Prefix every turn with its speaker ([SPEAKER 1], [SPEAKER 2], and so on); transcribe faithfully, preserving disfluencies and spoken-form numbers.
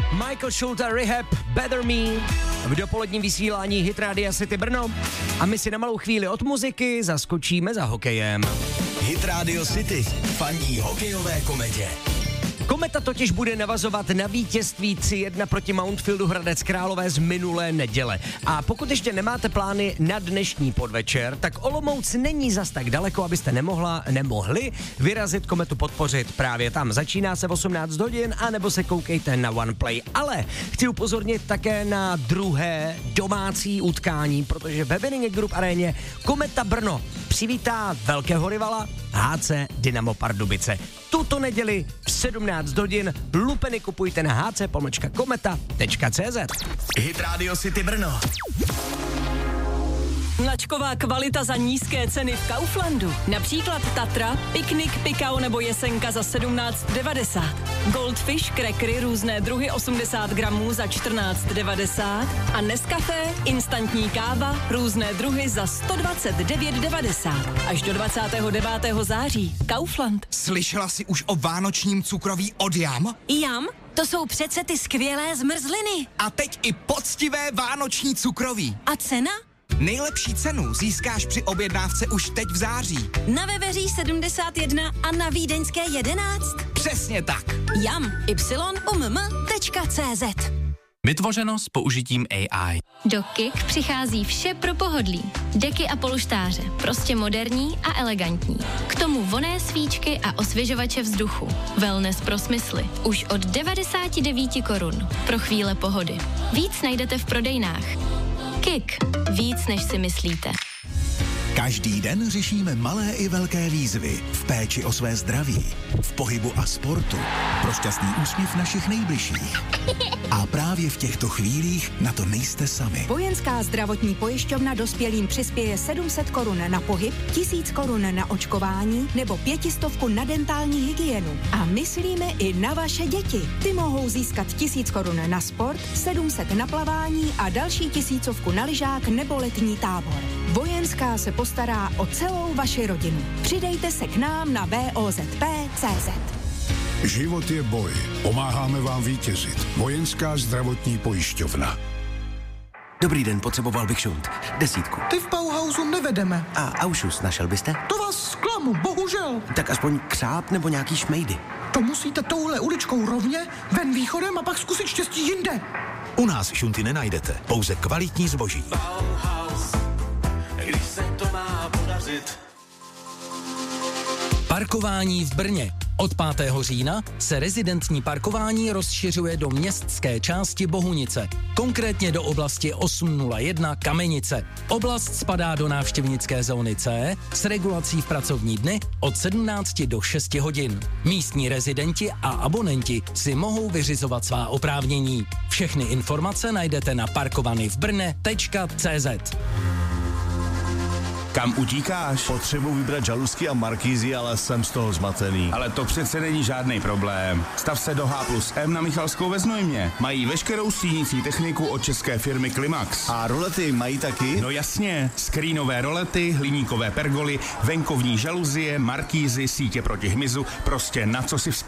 [SPEAKER 1] Michael Schulter, Rehab, Better Me v dopoledním vysílání Hit Rádia City Brno. A my si na malou chvíli od muziky zaskočíme za hokejem.
[SPEAKER 2] Hit Radio City fandí hokejové komedě.
[SPEAKER 1] Kometa totiž bude navazovat na vítězství tři jedna proti Mountfieldu Hradec Králové z minulé neděle. A pokud ještě nemáte plány na dnešní podvečer, tak Olomouc není zas tak daleko, abyste nemohla, nemohli vyrazit Kometu podpořit právě tam. Začíná se v osmnáct hodin, anebo se koukejte na OnePlay. Ale chci upozornit také na druhé domácí utkání, protože ve Winning Group aréně Kometa Brno přivítá velkého rivala H C Dynamo Pardubice. Tuto neděli v sedmnáct hodin lupeny kupujte na h c pomlčka kometa tečka c z.
[SPEAKER 2] Hit Radio City Brno.
[SPEAKER 3] Mlačková kvalita za nízké ceny v Kauflandu. Například Tatra, piknik, pikao nebo jesenka za sedmnáct devadesát. Goldfish, crackery, různé druhy osmdesát gramů za čtrnáct devadesát. A Nescafé, instantní káva, různé druhy za sto dvacet devět devadesát. Až do dvacátého devátého září. Kaufland.
[SPEAKER 4] Slyšela jsi už o vánočním cukroví od Jam?
[SPEAKER 3] Jam? To jsou přece ty skvělé zmrzliny.
[SPEAKER 4] A teď i poctivé vánoční cukroví.
[SPEAKER 3] A cena?
[SPEAKER 4] Nejlepší cenu získáš při objednávce už teď v září.
[SPEAKER 3] Na Veveří sedmdesát jedna a na Vídeňské jedenáct.
[SPEAKER 4] Přesně tak.
[SPEAKER 3] Jam, y u m m tečka c z.
[SPEAKER 5] Vytvořeno s použitím A I.
[SPEAKER 6] Do Kik přichází vše pro pohodlí. Deky a polštáře, prostě moderní a elegantní. K tomu vonné svíčky a osvěžovače vzduchu. Wellness pro smysly. Už od devadesát devět korun. Pro chvíle pohody. Víc najdete v prodejnách. Kik. Víc, než si myslíte.
[SPEAKER 2] Každý den řešíme malé i velké výzvy v péči o své zdraví, v pohybu a sportu, pro šťastný úsměv našich nejbližších. A právě v těchto chvílích na to nejste sami.
[SPEAKER 7] Vojenská zdravotní pojišťovna dospělým přispěje sedm set korun na pohyb, tisíc korun na očkování nebo pětistovku na dentální hygienu. A myslíme i na vaše děti. Ty mohou získat tisíc korun na sport, sedm set na plavání a další tisícovku na lyžák nebo letní tábor. Vojenská se postará o celou vaši rodinu. Přidejte se k nám na v o z p tečka c z.
[SPEAKER 8] Život je boj. Pomáháme vám vítězit. Vojenská zdravotní pojišťovna.
[SPEAKER 9] Dobrý den, potřeboval bych šunt. Desítku.
[SPEAKER 10] Ty v Bauhausu nevedeme.
[SPEAKER 9] A aušus našel byste?
[SPEAKER 10] To vás zklamu, bohužel.
[SPEAKER 9] Tak aspoň křáp nebo nějaký šmejdy.
[SPEAKER 10] To musíte touhle uličkou rovně, ven východem a pak zkusit štěstí jinde.
[SPEAKER 2] U nás šunty nenajdete, pouze kvalitní zboží.
[SPEAKER 11] Bauhaus, když se to má podařit.
[SPEAKER 5] Parkování v Brně. Od pátého října se rezidentní parkování rozšiřuje do městské části Bohunice, konkrétně do oblasti osm nula jedna Kamenice. Oblast spadá do návštěvnické zóny C s regulací v pracovní dny od sedmnácti do šesti hodin. Místní rezidenti a abonenti si mohou vyřizovat svá oprávnění. Všechny informace najdete na parkovanyvbrne tečka c z.
[SPEAKER 12] Kam utíkáš? Potřebuji vybrat žaluzky a markízy, ale jsem z toho zmatený.
[SPEAKER 13] Ale to přece není žádný problém. Stav se do H plus M na Michalskou ve Znojmě. Mají veškerou stínící techniku od české firmy Klimax.
[SPEAKER 12] A rolety mají taky?
[SPEAKER 13] No jasně. Skrínové rolety, hliníkové pergoly, venkovní žaluzie, markízy, sítě proti hmyzu, prostě na co si vzpomínat.